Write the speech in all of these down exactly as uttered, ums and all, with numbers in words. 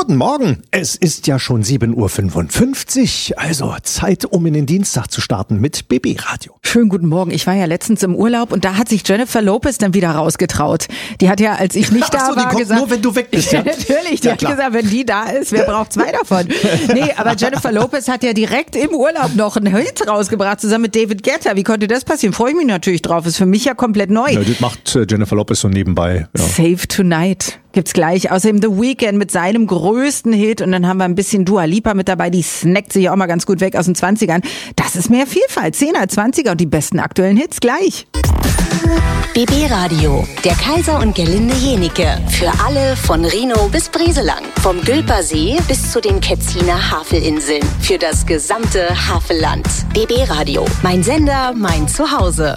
Guten Morgen. Es ist ja schon sieben Uhr fünfundfünfzig, also Zeit, um in den Dienstag zu starten mit B B Radio. Schönen guten Morgen. Ich war ja letztens im Urlaub und da hat sich Jennifer Lopez dann wieder rausgetraut. Die hat ja, als ich nicht da Ach so, war, die kommt gesagt... nur, wenn du weg bist, ja? Natürlich, die Ja, hat klar. gesagt, wenn die da ist, wer braucht zwei davon? Nee, aber Jennifer Lopez hat ja direkt im Urlaub noch einen Hit rausgebracht, zusammen mit David Guetta. Wie konnte das passieren? Freue ich mich natürlich drauf. Ist für mich ja komplett neu. Ja, das macht äh, Jennifer Lopez so nebenbei. Ja. Save Tonight gibt's gleich. Außerdem The Weeknd mit seinem größten Hit und dann haben wir ein bisschen Dua Lipa mit dabei, die snackt sich auch mal ganz gut weg aus den zwanzigern. Das ist mehr Vielfalt, zehner, zwanziger und die besten aktuellen Hits gleich. B B Radio, der Kaiser und Gerlinde Jenike. Für alle von Rhino bis Brieselang. Vom Gülper See bis zu den Ketziner Havelinseln. Für das gesamte Havelland. B B Radio, mein Sender, mein Zuhause.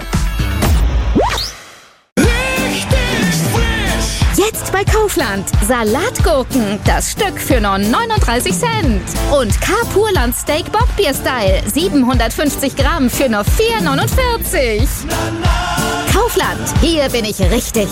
Jetzt bei Kaufland. Salatgurken, das Stück für nur neununddreißig Cent. Und K-Purland Steak Bockbier-Style, siebenhundertfünfzig Gramm für nur vier neunundvierzig. Kaufland, hier bin ich richtig.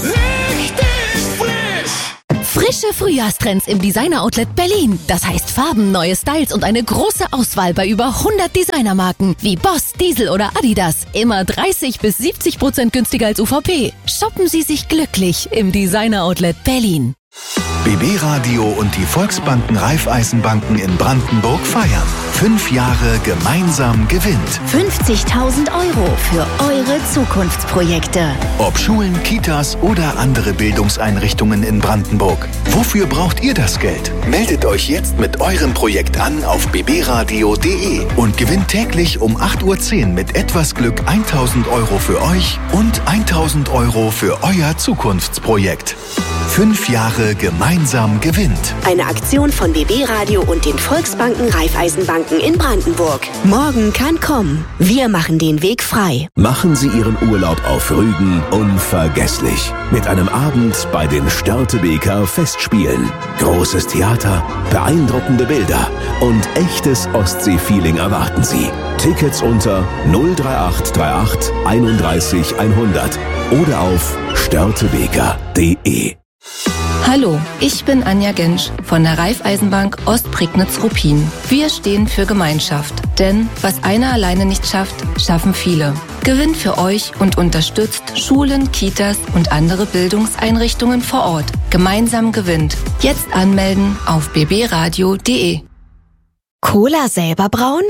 Frische Frühjahrstrends im Designer-Outlet Berlin. Das heißt Farben, neue Styles und eine große Auswahl bei über hundert Designermarken wie Boss, Diesel oder Adidas. Immer dreißig bis siebzig Prozent günstiger als U V P. Shoppen Sie sich glücklich im Designer-Outlet Berlin. B B Radio und die Volksbanken Raiffeisenbanken in Brandenburg feiern. Fünf Jahre gemeinsam gewinnt. fünfzigtausend Euro für eure Zukunftsprojekte. Ob Schulen, Kitas oder andere Bildungseinrichtungen in Brandenburg. Wofür braucht ihr das Geld? Meldet euch jetzt mit eurem Projekt an auf b b radio punkt d e und gewinnt täglich um acht Uhr zehn mit etwas Glück tausend Euro für euch und tausend Euro für euer Zukunftsprojekt. Fünf Jahre gemeinsam gewinnt. Eine Aktion von B B Radio und den Volksbanken Raiffeisenbanken in Brandenburg. Morgen kann kommen. Wir machen den Weg frei. Machen Sie Ihren Urlaub auf Rügen unvergesslich. Mit einem Abend bei den Störtebeker Festspielen. Großes Theater, beeindruckende Bilder und echtes Ostsee-Feeling erwarten Sie. Tickets unter null drei acht drei acht einunddreißig hundert oder auf störtebeker punkt d e. Hallo, ich bin Anja Gensch von der Raiffeisenbank Ostprignitz-Ruppin. Wir stehen für Gemeinschaft, denn was einer alleine nicht schafft, schaffen viele. Gewinnt für euch und unterstützt Schulen, Kitas und andere Bildungseinrichtungen vor Ort. Gemeinsam gewinnt. Jetzt anmelden auf b b radio punkt d e. Cola selber brauen?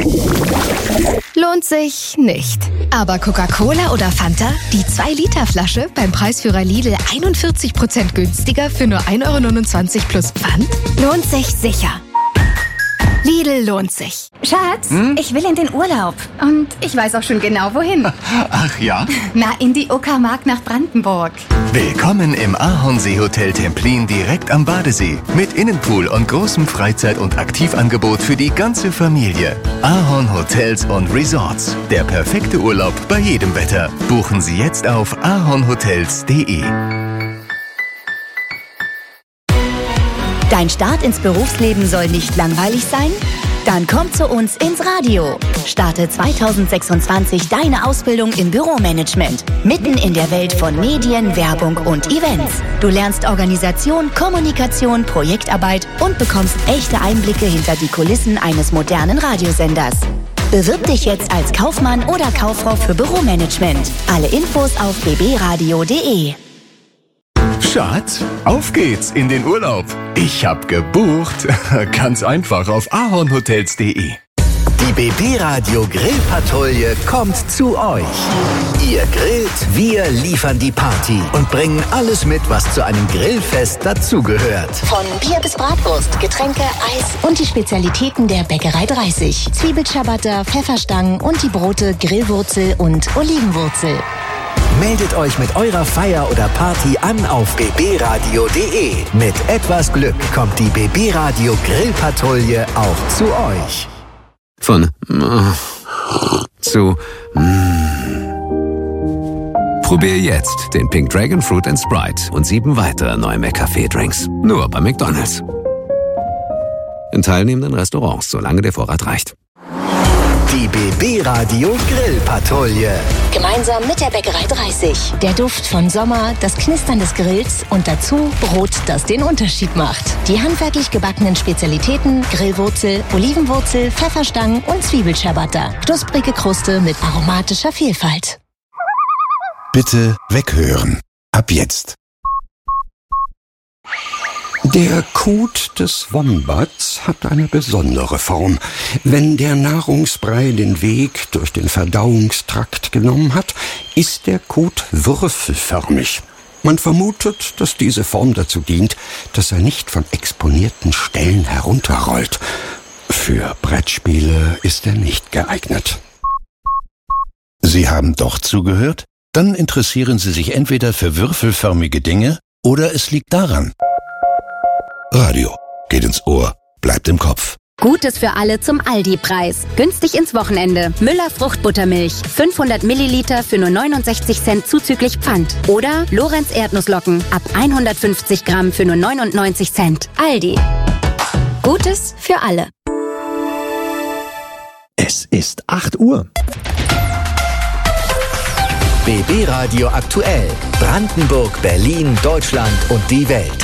Lohnt sich nicht. Aber Coca-Cola oder Fanta? Die zwei Liter Flasche beim Preisführer Lidl einundvierzig Prozent günstiger für nur ein Euro neunundzwanzig plus Pfand? Lohnt sich sicher. Lidl lohnt sich. Schatz, hm? Ich will in den Urlaub. Und ich weiß auch schon genau, wohin. Ach ja? Na, in die Uckermark nach Brandenburg. Willkommen im Ahornsee-Hotel Templin direkt am Badesee. Mit Innenpool und großem Freizeit- und Aktivangebot für die ganze Familie. Ahorn Hotels und Resorts. Der perfekte Urlaub bei jedem Wetter. Buchen Sie jetzt auf ahornhotels punkt d e. Dein Start ins Berufsleben soll nicht langweilig sein? Dann komm zu uns ins Radio. Starte zweitausendsechsundzwanzig deine Ausbildung im Büromanagement. Mitten in der Welt von Medien, Werbung und Events. Du lernst Organisation, Kommunikation, Projektarbeit und bekommst echte Einblicke hinter die Kulissen eines modernen Radiosenders. Bewirb dich jetzt als Kaufmann oder Kauffrau für Büromanagement. Alle Infos auf b b radio punkt d e. Schatz, auf geht's in den Urlaub. Ich hab gebucht. Ganz einfach auf ahornhotels punkt d e. Die B B Radio Grillpatrouille kommt zu euch. Ihr grillt, wir liefern die Party und bringen alles mit, was zu einem Grillfest dazugehört. Von Bier bis Bratwurst, Getränke, Eis und die Spezialitäten der Bäckerei dreißig. Zwiebelciabatta, Pfefferstangen und die Brote Grillwurzel und Olivenwurzel. Meldet euch mit eurer Feier oder Party an auf b b radio punkt d e. Mit etwas Glück kommt die B B Radio Grillpatrouille auch zu euch. Von äh, zu mm. Probier jetzt den Pink Dragon Fruit and Sprite und sieben weitere neue McCafé-Drinks. Nur bei McDonald's. In teilnehmenden Restaurants, solange der Vorrat reicht. Die Die B B-Radio Grillpatrouille. Gemeinsam mit der Bäckerei dreißig. Der Duft von Sommer, das Knistern des Grills und dazu Brot, das den Unterschied macht. Die handwerklich gebackenen Spezialitäten, Grillwurzel, Olivenwurzel, Pfefferstangen und Zwiebelciabatta. Knusprige Kruste mit aromatischer Vielfalt. Bitte weghören. Ab jetzt. Der Kot des Wombats hat eine besondere Form. Wenn der Nahrungsbrei den Weg durch den Verdauungstrakt genommen hat, ist der Kot würfelförmig. Man vermutet, dass diese Form dazu dient, dass er nicht von exponierten Stellen herunterrollt. Für Brettspiele ist er nicht geeignet. Sie haben doch zugehört? Dann interessieren Sie sich entweder für würfelförmige Dinge oder es liegt daran. Radio. Geht ins Ohr, bleibt im Kopf. Gutes für alle zum Aldi-Preis. Günstig ins Wochenende. Müller Fruchtbuttermilch. fünfhundert Milliliter für nur neunundsechzig Cent zuzüglich Pfand. Oder Lorenz Erdnusslocken. Ab hundertfünfzig Gramm für nur neunundneunzig Cent. Aldi. Gutes für alle. Es ist acht Uhr. B B-Radio aktuell. Brandenburg, Berlin, Deutschland und die Welt.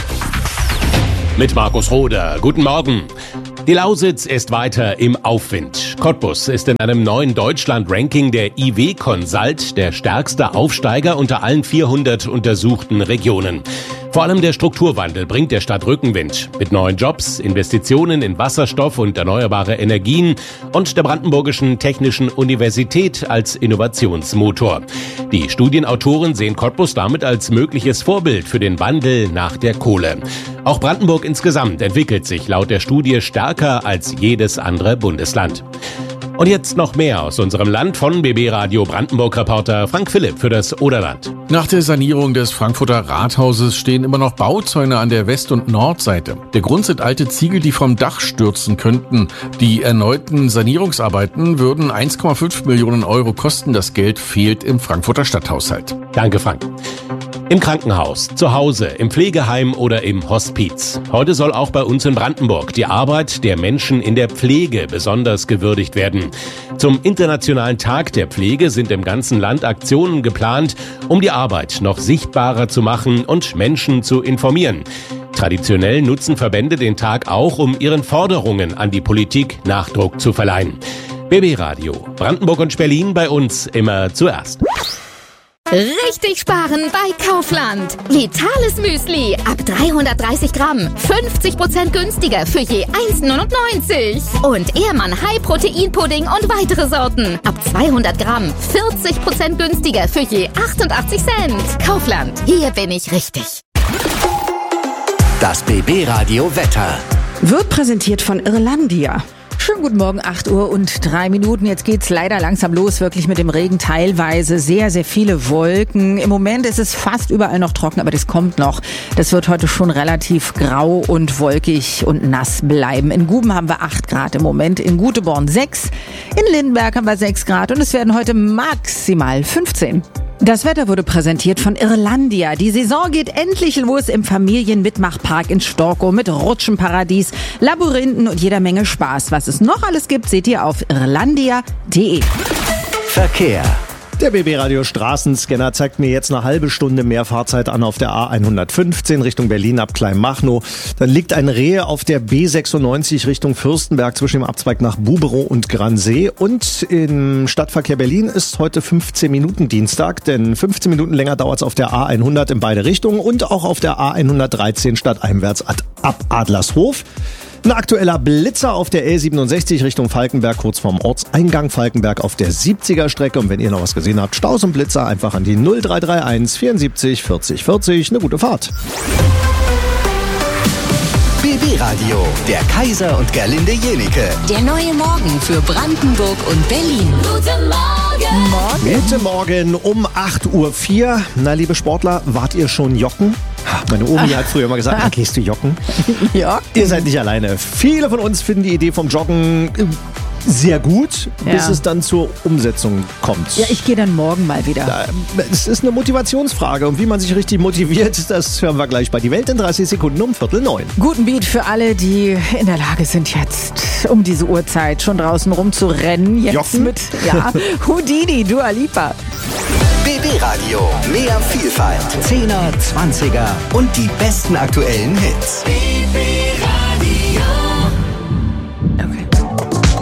Mit Markus Roder. Guten Morgen. Die Lausitz ist weiter im Aufwind. Cottbus ist in einem neuen Deutschland-Ranking der I W Consult der stärkste Aufsteiger unter allen vierhundert untersuchten Regionen. Vor allem der Strukturwandel bringt der Stadt Rückenwind. Mit neuen Jobs, Investitionen in Wasserstoff und erneuerbare Energien und der Brandenburgischen Technischen Universität als Innovationsmotor. Die Studienautoren sehen Cottbus damit als mögliches Vorbild für den Wandel nach der Kohle. Auch Brandenburg insgesamt entwickelt sich laut der Studie stärker als jedes andere Bundesland. Und jetzt noch mehr aus unserem Land von B B-Radio Brandenburg-Reporter Frank Philipp für das Oderland. Nach der Sanierung des Frankfurter Rathauses stehen immer noch Bauzäune an der West- und Nordseite. Der Grund sind alte Ziegel, die vom Dach stürzen könnten. Die erneuten Sanierungsarbeiten würden eins Komma fünf Millionen Euro kosten. Das Geld fehlt im Frankfurter Stadthaushalt. Danke, Frank. Im Krankenhaus, zu Hause, im Pflegeheim oder im Hospiz. Heute soll auch bei uns in Brandenburg die Arbeit der Menschen in der Pflege besonders gewürdigt werden. Zum Internationalen Tag der Pflege sind im ganzen Land Aktionen geplant, um die Arbeit noch sichtbarer zu machen und Menschen zu informieren. Traditionell nutzen Verbände den Tag auch, um ihren Forderungen an die Politik Nachdruck zu verleihen. B B-Radio, Brandenburg und Berlin, bei uns immer zuerst. Richtig sparen bei Kaufland. Vitales Müsli ab dreihundertdreißig Gramm. fünfzig Prozent günstiger für je eins neunundneunzig. Und Ehrmann High Protein Pudding und weitere Sorten. Ab zweihundert Gramm. vierzig Prozent günstiger für je achtundachtzig Cent. Kaufland. Hier bin ich richtig. Das B B-Radio Wetter. Wird präsentiert von Irlandia. Schönen guten Morgen, acht Uhr und drei Minuten. Jetzt geht's leider langsam los, wirklich mit dem Regen teilweise. Sehr, sehr viele Wolken. Im Moment ist es fast überall noch trocken, aber das kommt noch. Das wird heute schon relativ grau und wolkig und nass bleiben. In Guben haben wir acht Grad im Moment, in Guteborn sechs, in Lindenberg haben wir sechs Grad und es werden heute maximal fünfzehn. Das Wetter wurde präsentiert von Irlandia. Die Saison geht endlich los im Familienmitmachpark in Storkow mit Rutschenparadies, Labyrinthen und jeder Menge Spaß. Was es noch alles gibt, seht ihr auf irlandia punkt de. Verkehr. Der B B-Radio Straßenscanner zeigt mir jetzt eine halbe Stunde mehr Fahrzeit an auf der A hundertfünfzehn Richtung Berlin ab Kleinmachnow. Dann liegt ein Rehe auf der B sechsundneunzig Richtung Fürstenberg zwischen dem Abzweig nach Buberow und Gransee. Und im Stadtverkehr Berlin ist heute fünfzehn Minuten Dienstag, denn fünfzehn Minuten länger dauert es auf der A hundert in beide Richtungen und auch auf der A hundertdreizehn stadteinwärts ab Adlershof. Ein aktueller Blitzer auf der L siebenundsechzig Richtung Falkenberg, kurz vorm Ortseingang Falkenberg auf der siebziger Strecke. Und wenn ihr noch was gesehen habt, Staus und Blitzer, einfach an die null drei drei eins vierundsiebzig vierzig vierzig. Eine gute Fahrt. B B-Radio, der Kaiser und Gerlinde Jenike. Der neue Morgen für Brandenburg und Berlin. Guten Morgen. Morgen. Guten Morgen um acht Uhr vier. Na, liebe Sportler, wart ihr schon joggen? Meine Omi hat früher immer gesagt, na, gehst du joggen? Ja. Ihr seid nicht alleine. Viele von uns finden die Idee vom Joggen sehr gut, Ja. bis es dann zur Umsetzung kommt. Ja, ich gehe dann morgen mal wieder. Es ist eine Motivationsfrage und wie man sich richtig motiviert, das hören wir gleich bei Die Welt in dreißig Sekunden um Viertel neun. Guten Beat für alle, die in der Lage sind, jetzt um diese Uhrzeit schon draußen rumzurennen. Jetzt Jochen? mit ja, Houdini, Dua Lipa. B B Radio. Mehr Vielfalt. Zehner, Zwanziger und die besten aktuellen Hits.